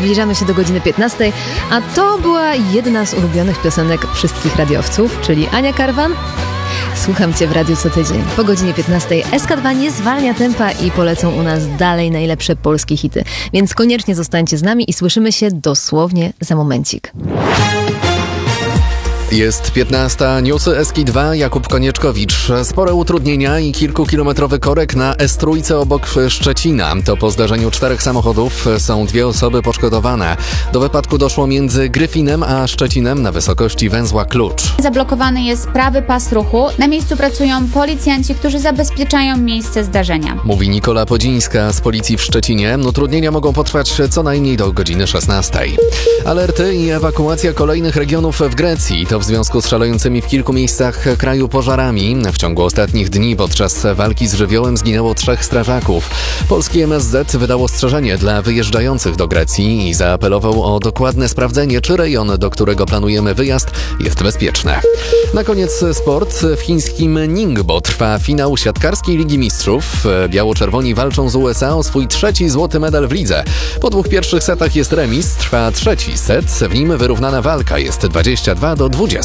zbliżamy się do godziny 15, a to była jedna z ulubionych piosenek wszystkich radiowców, czyli Ania Karwan. Słucham Cię w radiu co tydzień. Po godzinie 15 SK2 nie zwalnia tempa i polecą u nas dalej najlepsze polskie hity. Więc koniecznie zostańcie z nami i słyszymy się dosłownie za momencik. Jest 15, newsy SK2, Jakub Konieczkowicz. Spore utrudnienia i kilkukilometrowy korek na S3 obok Szczecina. To po zdarzeniu 4 samochodów są 2 osoby poszkodowane. Do wypadku doszło między Gryfinem a Szczecinem na wysokości węzła Klucz. Zablokowany jest prawy pas ruchu. Na miejscu pracują policjanci, którzy zabezpieczają miejsce zdarzenia. Mówi Nikola Podzińska z policji w Szczecinie. Utrudnienia mogą potrwać co najmniej do godziny 16. Alerty i ewakuacja kolejnych regionów w Grecji. To w związku z szalejącymi w kilku miejscach kraju pożarami. W ciągu ostatnich dni podczas walki z żywiołem zginęło 3 strażaków. Polski MSZ wydał ostrzeżenie dla wyjeżdżających do Grecji i zaapelował o dokładne sprawdzenie, czy rejon, do którego planujemy wyjazd, jest bezpieczny. Na koniec sport. W chińskim Ningbo trwa finał siatkarskiej Ligi Mistrzów. Biało-czerwoni walczą z USA o swój 3. złoty medal w lidze. Po 2 pierwszych setach jest remis, trwa 3. set. W nim wyrównana walka jest 22-22.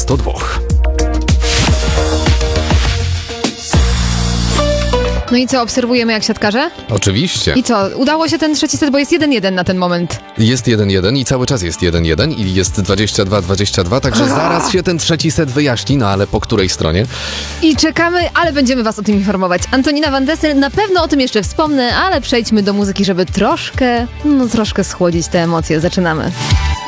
No i co, obserwujemy jak siatkarze? Oczywiście. I co, udało się ten 3. set, bo jest 1-1 na ten moment. Jest 1-1 i cały czas jest 1-1 i jest 22-22, także zaraz się ten 3. set wyjaśni, no ale po której stronie? I czekamy, ale będziemy was o tym informować. Antonina Van Dessel, na pewno o tym jeszcze wspomnę, ale przejdźmy do muzyki, żeby troszkę schłodzić te emocje. Zaczynamy.